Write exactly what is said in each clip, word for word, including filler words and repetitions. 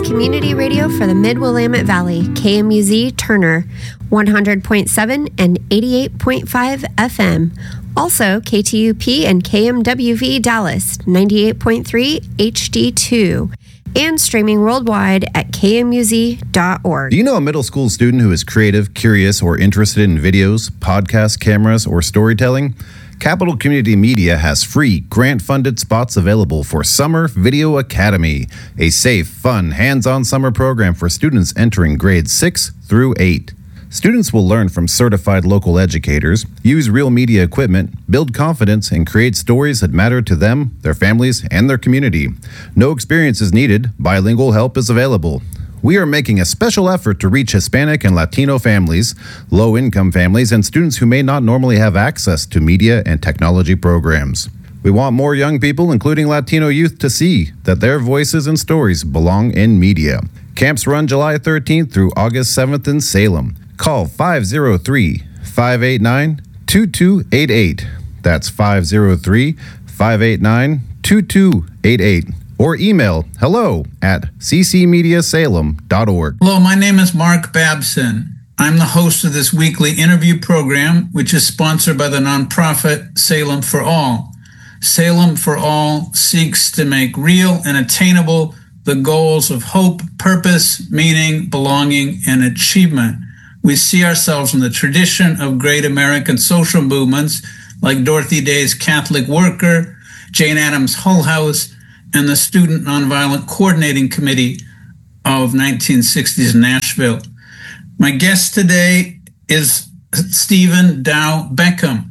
community radio for the Mid-Willamette Valley, K M U Z Turner, one hundred point seven and eighty-eight point five F M. Also, K T U P and K M W V Dallas, ninety-eight point three H D two. And streaming worldwide at K M U Z dot org. Do you know a middle school student who is creative, curious, or interested in videos, podcasts, cameras, or storytelling? Capital Community Media has free, grant-funded spots available for Summer Video Academy, a safe, fun, hands-on summer program for students entering grades six through eight. Students will learn from certified local educators, use real media equipment, build confidence, and create stories that matter to them, their families, and their community. No experience is needed. Bilingual help is available. We are making a special effort to reach Hispanic and Latino families, low-income families, and students who may not normally have access to media and technology programs. We want more young people, including Latino youth, to see that their voices and stories belong in media. Camps run July thirteenth through August seventh in Salem. Call five oh three, five eight nine, two two eight eight. That's five oh three, five eight nine, two two eight eight. Or email hello at c c media salem dot org. Hello, my name is Mark Babson. I'm the host of this weekly interview program, which is sponsored by the nonprofit Salem for All. Salem for All seeks to make real and attainable the goals of hope, purpose, meaning, belonging, and achievement. We see ourselves in the tradition of great American social movements like Dorothy Day's Catholic Worker, Jane Addams' Hull House, and the Student Nonviolent Coordinating Committee of nineteen sixties Nashville. My guest today is Stephen Dow Beckham.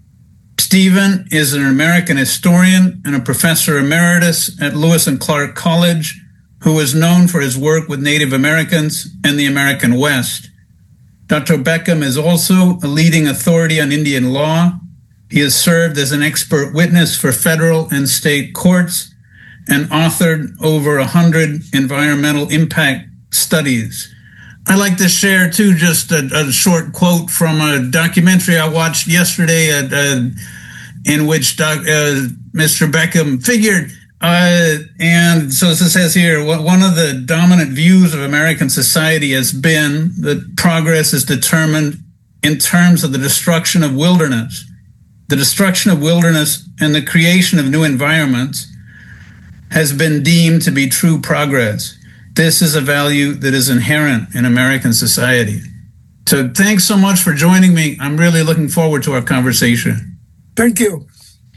Stephen is an American historian and a professor emeritus at Lewis and Clark College, who is known for his work with Native Americans and the American West. Doctor Beckham is also a leading authority on Indian law. He has served as an expert witness for federal and state courts and authored over one hundred environmental impact studies. I'd like to share, too, just a, a short quote from a documentary I watched yesterday uh, uh, in which doc, uh, Mister Beckham figured. Uh, and so as it says here, one of the dominant views of American society has been that progress is determined in terms of the destruction of wilderness. The destruction of wilderness and the creation of new environments has been deemed to be true progress. This is a value that is inherent in American society. So thanks so much for joining me. I'm really looking forward to our conversation. Thank you.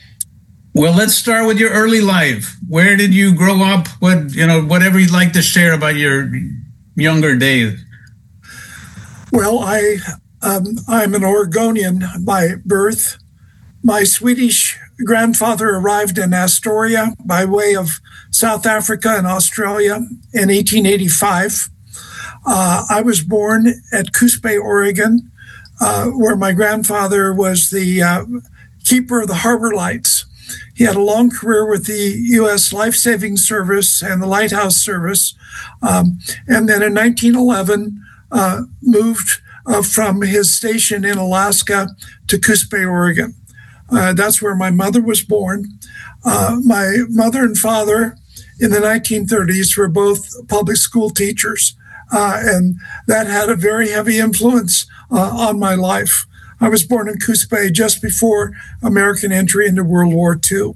Well, let's start with your early life. Where did you grow up? What, you know, whatever you'd like to share about your younger days. Well, I, um, I'm an Oregonian by birth. My Swedish grandfather arrived in Astoria by way of South Africa and Australia in eighteen eighty-five. Uh, I was born at Coos Bay, Oregon, uh, where my grandfather was the uh, keeper of the harbor lights. He had a long career with the U S Life-Saving Service and the Lighthouse Service, um, and then in nineteen eleven uh, moved uh, from his station in Alaska to Coos Bay, Oregon. Uh, that's where my mother was born. Uh, my mother and father in the nineteen thirties were both public school teachers, uh, and that had a very heavy influence uh, on my life. I was born in Coos Bay just before American entry into World War Two.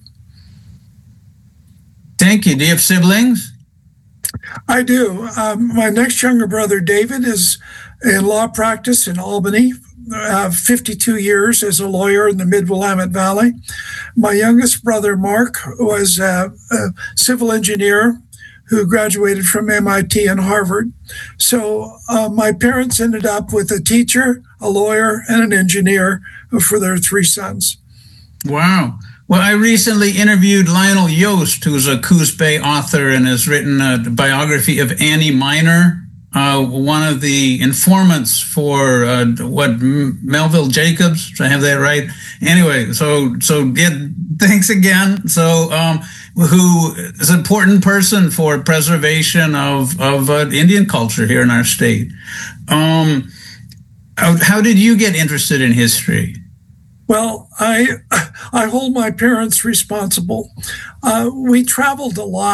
Thank you. Do you have siblings? I do. Um, my next younger brother, David, is in law practice in Albany. Uh, fifty-two years as a lawyer in the Mid-Willamette Valley. My youngest brother, Mark, was a, a civil engineer who graduated from M I T and Harvard. So uh, my parents ended up with a teacher, a lawyer, and an engineer for their three sons. Wow. Well, I recently interviewed Lionel Yost, who's a Coos Bay author and has written a biography of Annie Miner, Uh, one of the informants for uh, what Melville Jacobs. Did I have that right? Anyway, so so yeah, thanks again. So, um, who is an important person for preservation of of uh, Indian culture here in our state? Um, how, how did you get interested in history? Well, I I hold my parents responsible. Uh, we traveled a lot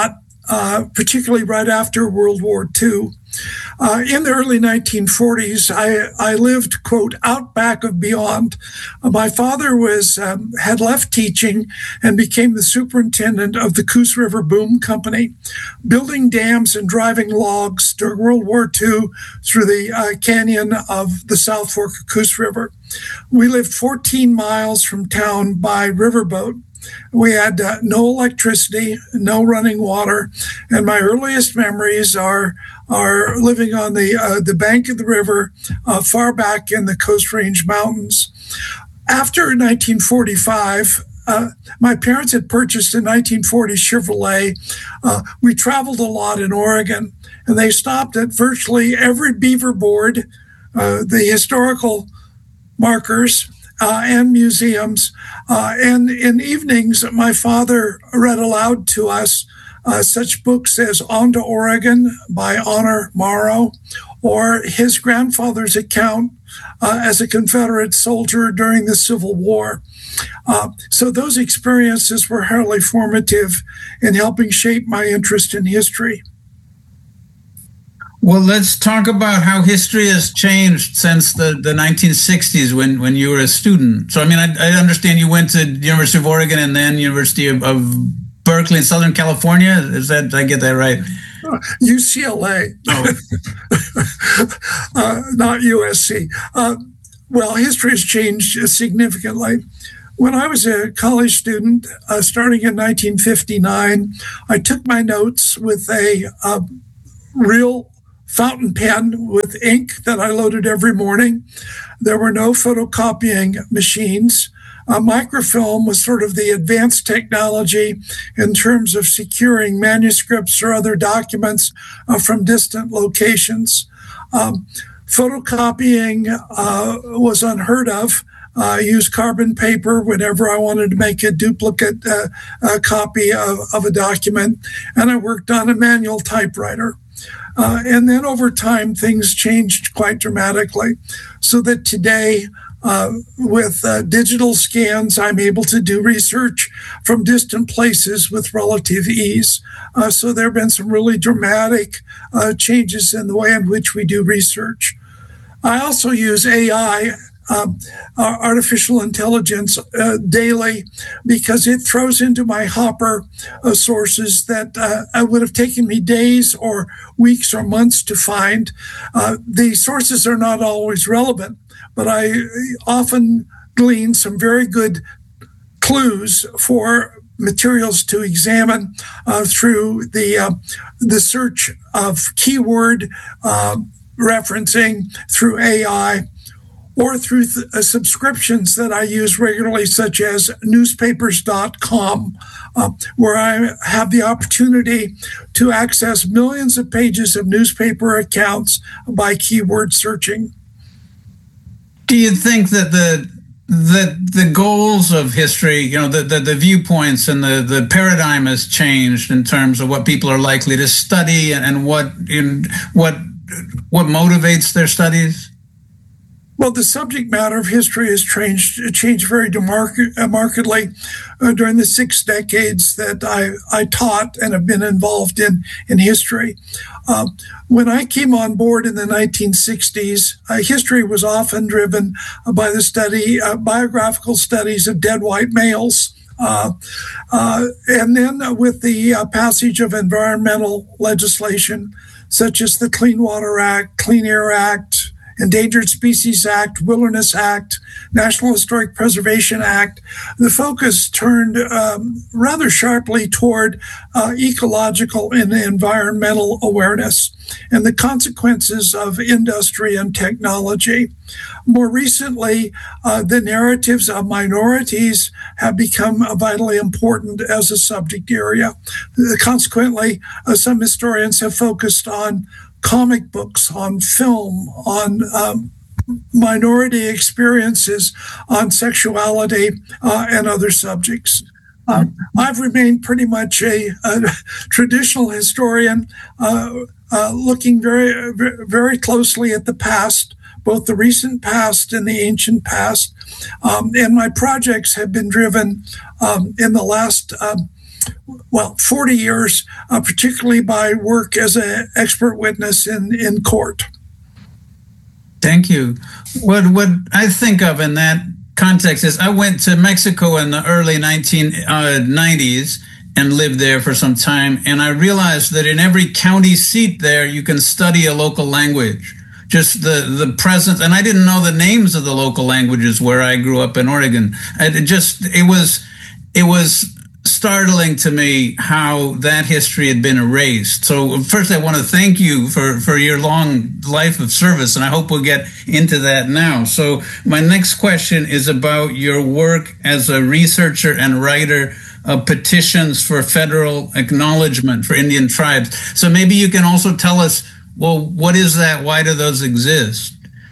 uh, particularly right after World War Two. Uh, in the early nineteen forties, I, I lived, quote, out back of beyond. Uh, my father was um, had left teaching and became the superintendent of the Coos River Boom Company, building dams and driving logs during World War Two through the uh, canyon of the South Fork of Coos River. We lived fourteen miles from town by riverboat. We had uh, no electricity, no running water, and my earliest memories are are living on the uh, the bank of the river, uh, far back in the Coast Range Mountains. After nineteen forty-five, uh, my parents had purchased a nineteen forty Chevrolet. Uh, we traveled a lot in Oregon, and they stopped at virtually every beaver board, uh, the historical markers, Uh, and museums. Uh, and in evenings, my father read aloud to us uh, such books as On to Oregon by Honor Morrow, or his grandfather's account uh, as a Confederate soldier during the Civil War. Uh, so those experiences were highly formative in helping shape my interest in history. Well, let's talk about how history has changed since the, the nineteen sixties when, when you were a student. So, I mean, I, I understand you went to University of Oregon and then University of, of Berkeley in Southern California. Is that, did I get that right? Uh, U C L A, oh. uh, not U S C. Uh, well, history has changed significantly. When I was a college student, uh, starting in nineteen fifty-nine, I took my notes with a uh, real fountain pen with ink that I loaded every morning. There were no photocopying machines. Uh, microfilm was sort of the advanced technology in terms of securing manuscripts or other documents uh, from distant locations. Um, photocopying uh, was unheard of. I uh, used carbon paper whenever I wanted to make a duplicate uh, a copy of, of a document, and I worked on a manual typewriter. Uh, and then over time, things changed quite dramatically, so that today, uh, with uh, digital scans, I'm able to do research from distant places with relative ease. Uh, so there have been some really dramatic uh, changes in the way in which we do research. I also use A I, Um, uh, artificial intelligence, uh, daily, because it throws into my hopper uh, sources that uh, would have taken me days or weeks or months to find. Uh, the sources are not always relevant, but I often glean some very good clues for materials to examine uh, through the uh, the search of keyword uh, referencing through A I, or through th- uh, subscriptions that I use regularly, such as newspapers dot com, uh, where I have the opportunity to access millions of pages of newspaper accounts by keyword searching. Do you think that the the the goals of history, you know, the, the, the viewpoints and the, the paradigm has changed in terms of what people are likely to study and, and what in, what what motivates their studies? Well, the subject matter of history has changed changed very demar- markedly uh, during the six decades that I, I taught and have been involved in, in history. Uh, when I came on board in the nineteen sixties, uh, history was often driven by the study, uh, biographical studies of dead white males. Uh, uh, and then with the uh, passage of environmental legislation, such as the Clean Water Act, Clean Air Act, Endangered Species Act, Wilderness Act, National Historic Preservation Act, the focus turned um, rather sharply toward uh, ecological and environmental awareness and the consequences of industry and technology. More recently, uh, the narratives of minorities have become vitally important as a subject area. Consequently, uh, some historians have focused on comic books, on film, on um, minority experiences, on sexuality, uh, and other subjects. Uh, I've remained pretty much a, a traditional historian, uh, uh, looking very, very closely at the past, both the recent past and the ancient past. Um, and my projects have been driven um, in the last um, well, forty years, uh, particularly by work as an expert witness in, in court. Thank you. What what I think of in that context is I went to Mexico in the early nineteen nineties and lived there for some time, and I realized that in every county seat there, you can study a local language. Just the, the presence, and I didn't know the names of the local languages where I grew up in Oregon. It just, it was, it was startling to me how that history had been erased. So first I want to thank you for, for your long life of service, and I hope we'll get into that now. So my next question is about your work as a researcher and writer of petitions for federal acknowledgement for Indian tribes. So maybe you can also tell us, well, what is that? Why do those exist?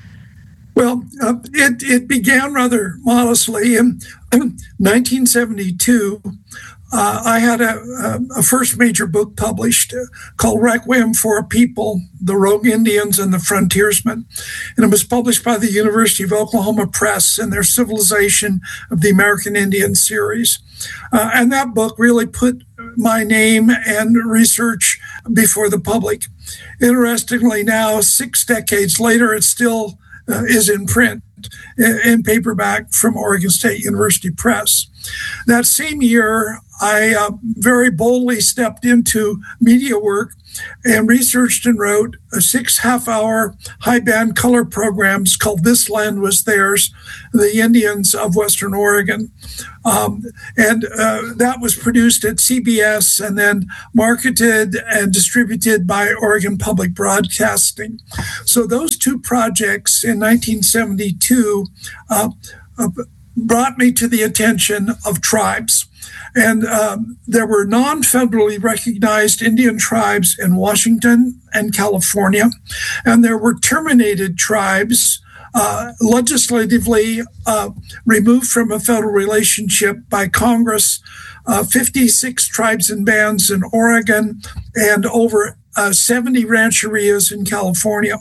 Well, uh, it, it began rather modestly. In nineteen seventy-two, uh, I had a, a, a first major book published uh, called Requiem for a People, the Rogue Indians and the Frontiersmen. And it was published by the University of Oklahoma Press in their Civilization of the American Indian series. Uh, and that book really put my name and research before the public. Interestingly, now, six decades later, it still uh, is in print, in, in paperback from Oregon State University Press. That same year, I uh, very boldly stepped into media work and researched and wrote a six half-hour high-band color programs called This Land Was Theirs, the Indians of Western Oregon. Um, and uh, that was produced at C B S and then marketed and distributed by Oregon Public Broadcasting. So those two projects in nineteen seventy-two uh, uh, brought me to the attention of tribes. And um, there were non-federally recognized Indian tribes in Washington and California, and there were terminated tribes uh, legislatively uh, removed from a federal relationship by Congress, uh, fifty-six tribes and bands in Oregon, and over uh, seventy rancherias in California.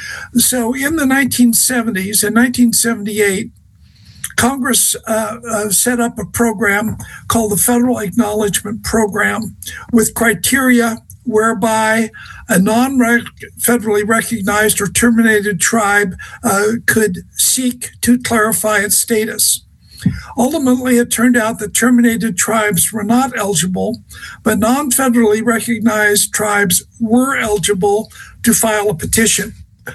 So in the nineteen seventies, in nineteen seventy-eight, Congress uh, uh, set up a program called the Federal Acknowledgement Program with criteria whereby a non-federally recognized or terminated tribe uh, could seek to clarify its status. Ultimately, it turned out that terminated tribes were not eligible, but non-federally recognized tribes were eligible to file a petition.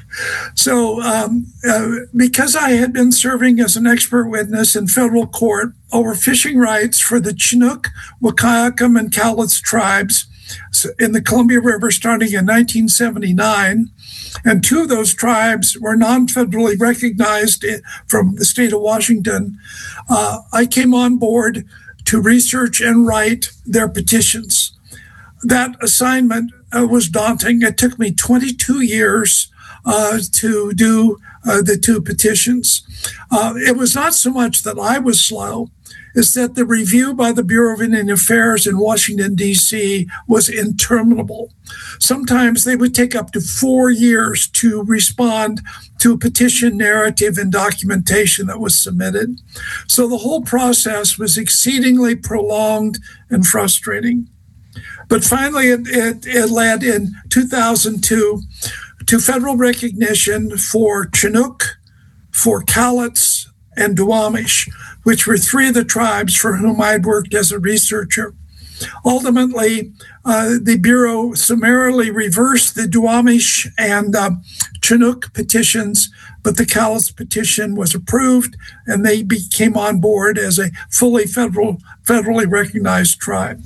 So um, uh, because I had been serving as an expert witness in federal court over fishing rights for the Chinook, Wahkiakum, and Cowlitz tribes in the Columbia River starting in nineteen seventy-nine, and two of those tribes were non-federally recognized from the state of Washington, uh, I came on board to research and write their petitions. That assignment uh, was daunting. It took me twenty-two years Uh, to do uh, the two petitions. Uh, it was not so much that I was slow, it's that the review by the Bureau of Indian Affairs in Washington, D C was interminable. Sometimes they would take up to four years to respond to a petition narrative and documentation that was submitted. So the whole process was exceedingly prolonged and frustrating. But finally, it, it, it led in two thousand two to federal recognition for Chinook, for Cowlitz, and Duwamish, which were three of the tribes for whom I'd worked as a researcher. Ultimately, uh, the Bureau summarily reversed the Duwamish and uh, Chinook petitions, but the Cowlitz petition was approved, and they became on board as a fully federal, federally recognized tribe.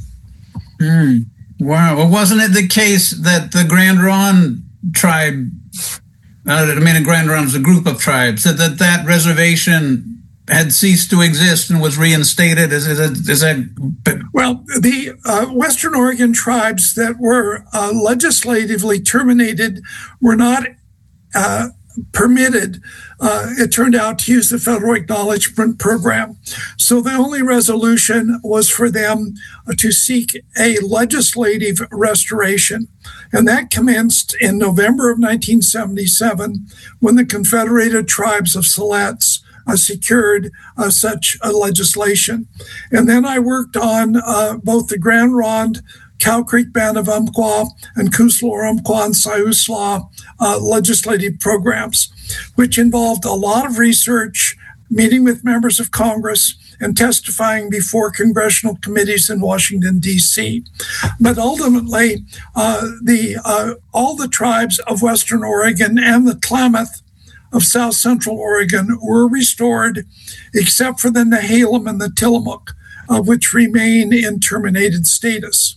Mm, wow. Well, wasn't it the case that the Grand Ronde tribe, uh, I mean, Grand Ronde is a group of tribes, that that, that reservation had ceased to exist and was reinstated? Is, is, that, is that... Well, the uh, Western Oregon tribes that were uh, legislatively terminated were not uh, permitted, uh, it turned out, to use the Federal Acknowledgement Program. So the only resolution was for them uh, to seek a legislative restoration. And that commenced in November of nineteen seventy-seven when the Confederated Tribes of Siletz uh, secured uh, such uh, legislation. And then I worked on uh, both the Grand Ronde, Cow Creek Band of Umpqua, and Kuslo Umpqua and Siuslaw uh, legislative programs, which involved a lot of research, meeting with members of Congress, and testifying before congressional committees in Washington, D C. But ultimately, uh, the uh, all the tribes of Western Oregon and the Klamath of South Central Oregon were restored, except for the Nehalem and the Tillamook, uh, which remain in terminated status.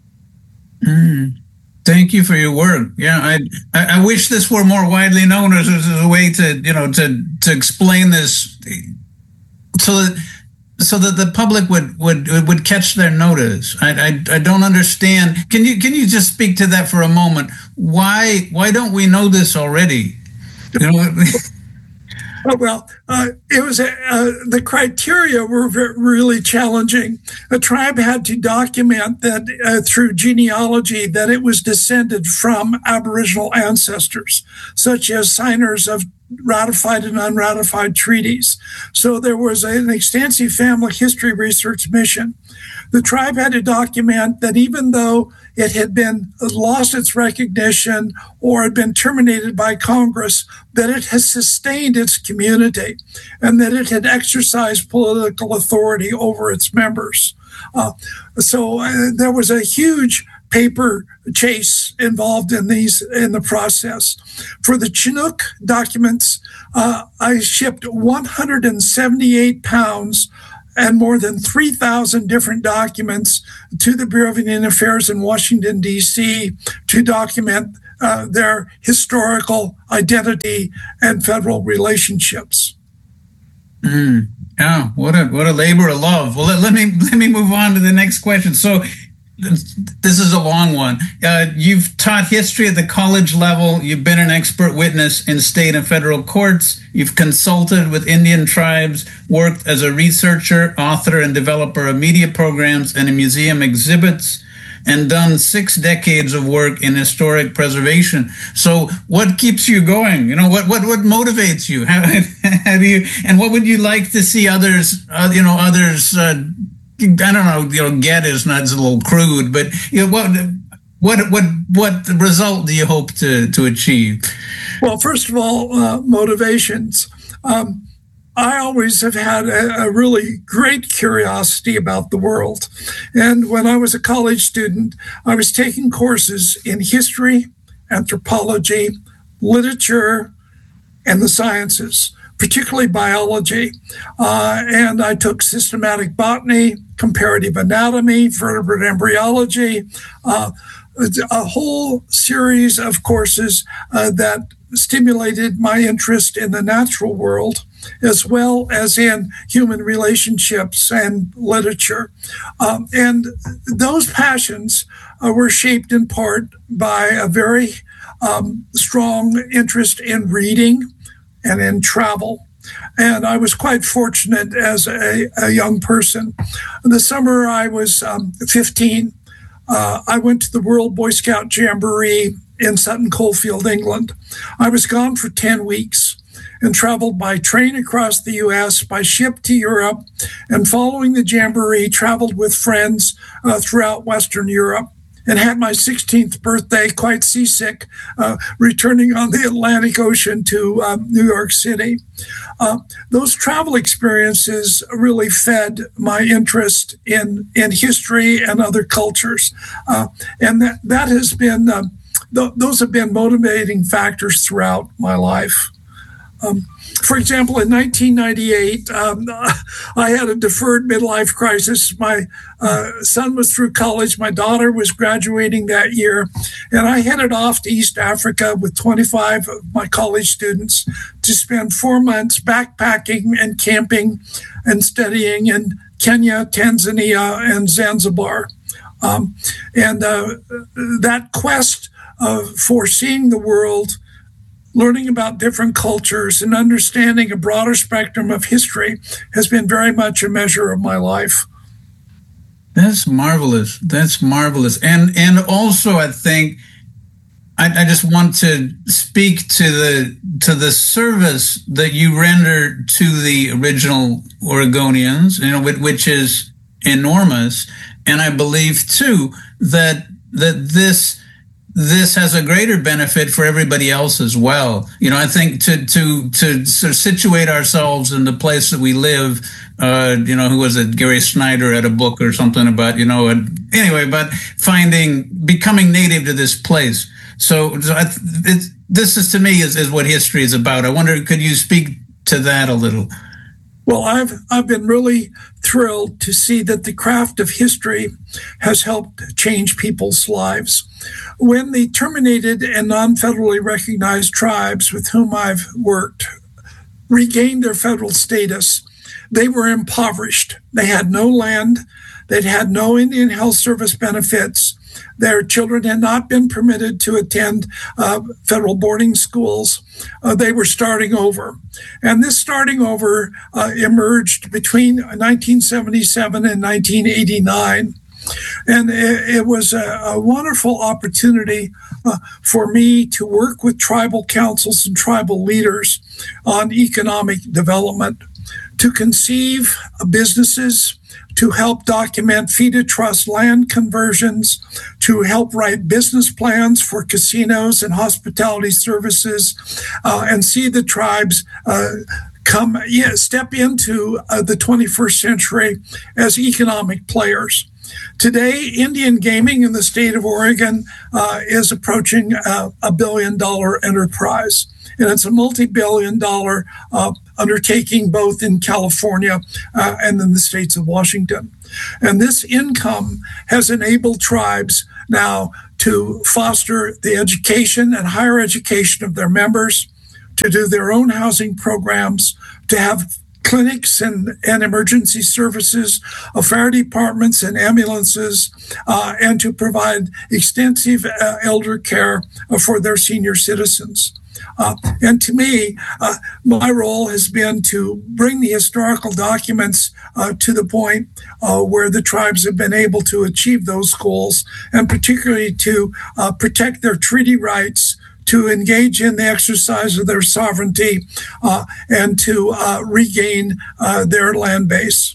Mm. Thank you for your work. Yeah, I I wish this were more widely known as, as a way to you know to to explain this, so that so that the public would would would catch their notice. I I, I don't understand. Can you can you just speak to that for a moment? Why why don't we know this already? You know. Oh, well, uh, it was a, uh, the criteria were very, really challenging. A tribe had to document that uh, through genealogy that it was descended from Aboriginal ancestors, such as signers of ratified and unratified treaties. So there was an extensive family history research mission. The tribe had to document that even though it had been lost its recognition or had been terminated by Congress, that it has sustained its community and that it had exercised political authority over its members. Uh, so uh, there was a huge paper chase involved in these in the process. For the Chinook documents, uh, I shipped one hundred seventy-eight pounds and more than three thousand different documents to the Bureau of Indian Affairs in Washington, D C to document uh, their historical identity and federal relationships. Mm. Yeah, what a what a labor of love. Well, let, let me let me move on to the next question. So this is a long one. Uh, you've taught history at the college level. You've been an expert witness in state and federal courts. You've consulted with Indian tribes, worked as a researcher, author, and developer of media programs and museum exhibits, and done six decades of work in historic preservation. So what keeps you going? You know, what what, what motivates you? How, how do you, and what would you like to see others, uh, you know, others, uh, I don't know, you know, get is not, it's a little crude, but you know, what what what what result do you hope to to achieve? Well, first of all, uh, motivations. Um, I always have had a, a really great curiosity about the world. And when I was a college student, I was taking courses in history, anthropology, literature, and the sciences, particularly biology. Uh, and I took systematic botany, comparative anatomy, vertebrate embryology, uh, a whole series of courses uh, that stimulated my interest in the natural world, as well as in human relationships and literature. Um, and those passions uh, were shaped in part by a very um, strong interest in reading and in travel. And I was quite fortunate as a, a young person. In the summer I was um, fifteen, uh, I went to the World Boy Scout Jamboree in Sutton Coldfield, England. I was gone for ten weeks and traveled by train across the U S, by ship to Europe, and following the Jamboree, traveled with friends uh, throughout Western Europe, and had my sixteenth birthday quite seasick, uh, returning on the Atlantic Ocean to um, New York City. Uh, those travel experiences really fed my interest in, in history and other cultures. Uh, and that, that has been, uh, th- those have been motivating factors throughout my life. Um, for example, in nineteen ninety-eight, um, I had a deferred midlife crisis. My uh, son was through college. My daughter was graduating that year. And I headed off to East Africa with twenty-five of my college students to spend four months backpacking and camping and studying in Kenya, Tanzania, and Zanzibar. Um, and uh, that quest uh, for seeing the world, learning about different cultures, and understanding a broader spectrum of history has been very much a measure of my life. That's marvelous. That's marvelous. And and also, I think, I, I just want to speak to the to the service that you render to the original Oregonians, you know, which is enormous. And I believe too that that this this has a greater benefit for everybody else as well. You know, I think to to to sort of situate ourselves in the place that we live. Uh, you know, who was it? Gary Snyder had a book or something about, you know, and anyway, but finding, becoming native to this place. So, so I, it, this is to me is, is what history is about. I wonder, could you speak to that a little? Well, I've I've been really thrilled to see that the craft of history has helped change people's lives. When the terminated and non-federally recognized tribes with whom I've worked regained their federal status, they were impoverished. They had no land. They'd had no Indian Health Service benefits. Their children had not been permitted to attend uh, federal boarding schools. Uh, they were starting over. And this starting over uh, emerged between nineteen seventy-seven and nineteen eighty-nine. And it, it was a, a wonderful opportunity uh, for me to work with tribal councils and tribal leaders on economic development, to conceive businesses, to help document fee-to-trust land conversions, to help write business plans for casinos and hospitality services, uh, and see the tribes uh, come yeah, step into uh, the twenty-first century as economic players. Today, Indian gaming in the state of Oregon uh, is approaching uh, a billion-dollar enterprise. And it's a multi-billion dollar uh, undertaking both in California uh, and in the states of Washington. And this income has enabled tribes now to foster the education and higher education of their members, to do their own housing programs, to have clinics and, and emergency services, uh, fire departments and ambulances, uh, and to provide extensive uh, elder care uh, for their senior citizens. Uh, and to me, uh, my role has been to bring the historical documents uh, to the point uh, where the tribes have been able to achieve those goals, and particularly to uh, protect their treaty rights, to engage in the exercise of their sovereignty, uh, and to uh, regain uh, their land base.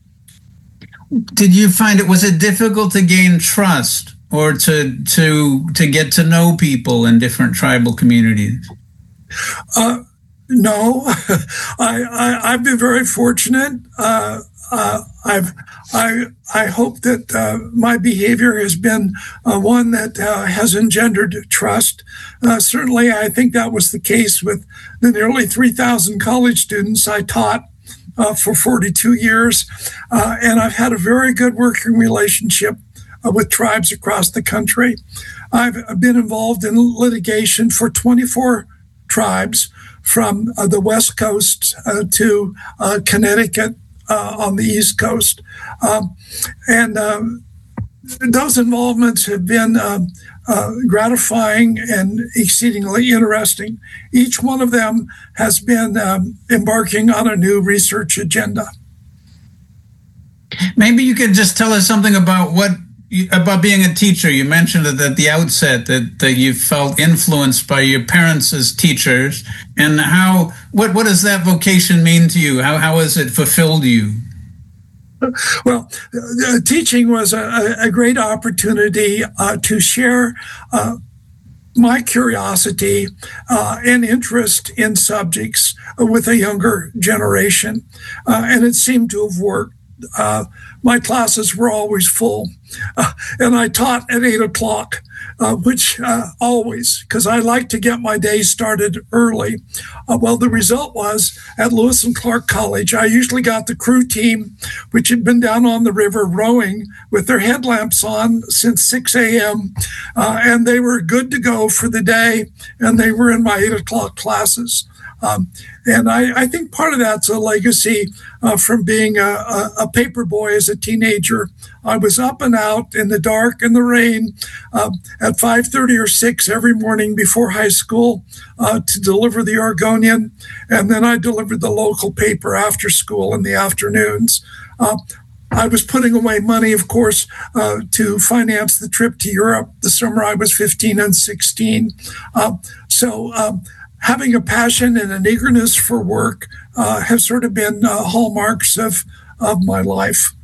Did you find it, was it difficult to gain trust or to to to get to know people in different tribal communities? Uh, no, I, I I've been very fortunate. Uh, uh, I've I I hope that uh, my behavior has been uh, one that uh, has engendered trust. Uh, certainly, I think that was the case with the nearly three thousand college students I taught uh, for forty-two years, uh, and I've had a very good working relationship uh, with tribes across the country. I've been involved in litigation for twenty-four tribes from uh, the West Coast uh, to uh, Connecticut uh, on the East Coast. Um, and um, those involvements have been um, uh, gratifying and exceedingly interesting. Each one of them has been um, embarking on a new research agenda. Maybe you could just tell us something about what about being a teacher. You mentioned it at the outset that, that you felt influenced by your parents as teachers, and how what what does that vocation mean to you? How how has it fulfilled you? Well, uh, teaching was a, a great opportunity uh, to share uh, my curiosity uh, and interest in subjects with a younger generation, uh, and it seemed to have worked. Uh, my classes were always full, uh, and I taught at eight o'clock, uh, which uh, always, because I like to get my day started early. Uh, well, the result was at Lewis and Clark College, I usually got the crew team, which had been down on the river rowing with their headlamps on since six a.m., uh, and they were good to go for the day, and they were in my eight o'clock classes. Um, and I, I think part of that's a legacy uh, from being a, a, a paper boy as a teenager. I was up and out in the dark and the rain uh, at five thirty or six every morning before high school uh, to deliver the Oregonian. And then I delivered the local paper after school in the afternoons. Uh, I was putting away money, of course, uh, to finance the trip to Europe the summer I was fifteen and sixteen. Uh, so um, having a passion and an eagerness for work uh, have sort of been uh, hallmarks of, of my life.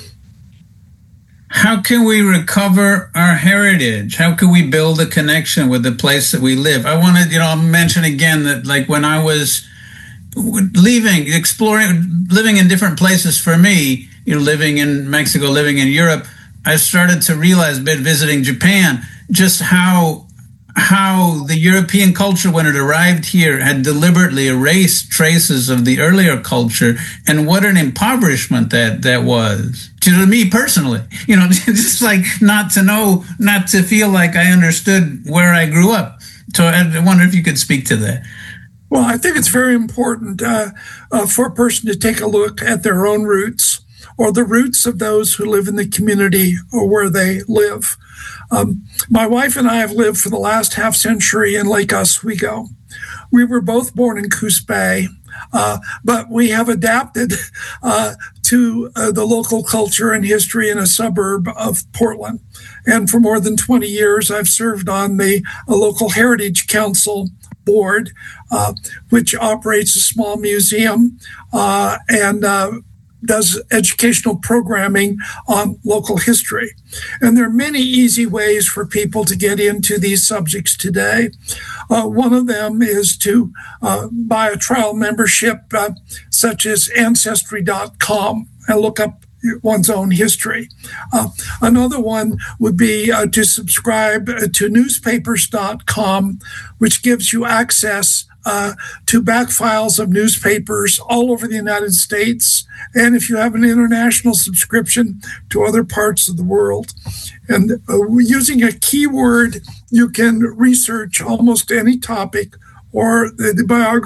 How can we recover our heritage? How can we build a connection with the place that we live? I want to, you know, mention again that, like, when I was leaving, exploring, living in different places for me, you know, living in Mexico, living in Europe, I started to realize, visiting Japan, just how how the European culture, when it arrived here, had deliberately erased traces of the earlier culture, and what an impoverishment that that was to me personally. You know, just like not to know, not to feel like I understood where I grew up. So I wonder if you could speak to that. Well, I think it's very important uh, uh, for a person to take a look at their own roots, or the roots of those who live in the community or where they live. Um, my wife and I have lived for the last half century in Lake Oswego. We were both born in Coos Bay, uh, but we have adapted uh, to uh, the local culture and history in a suburb of Portland. And for more than twenty years, I've served on the uh, local Heritage Council board, uh, which operates a small museum uh, and uh, does educational programming on local history. And there are many easy ways for people to get into these subjects today. Uh, one of them is to uh, buy a trial membership uh, such as Ancestry dot com and look up one's own history. Uh, another one would be uh, to subscribe to newspapers dot com, which gives you access uh, to back files of newspapers all over the United States. And if you have an international subscription, to other parts of the world. And uh, using a keyword, you can research almost any topic or the, the biography